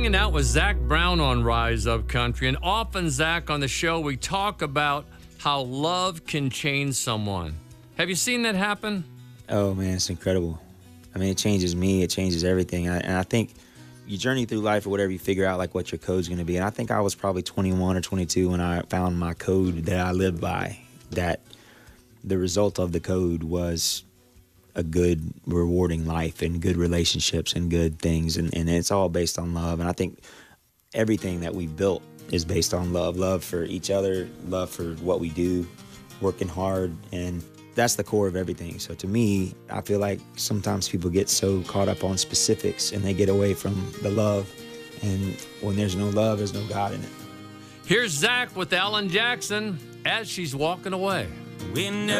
hanging out with Zach Brown on Rise Up Country. And often, Zach, on the show, we talk about how love can change someone. Have you seen that happen? Oh, man, it's incredible. I mean, it changes me. It changes everything. And I think you journey through life or whatever, you figure out, like, what your code's going to be. And I think I was probably 21 or 22 when I found my code that I lived by, that the result of the code was a good, rewarding life and good relationships and good things. And it's all based on love. And I think everything that we've built is based on love. Love for each other, love for what we do, working hard. And that's the core of everything. So to me, I feel like sometimes people get so caught up on specifics and they get away from the love. And when there's no love, there's no God in it. Here's Zach with Alan Jackson as she's walking away.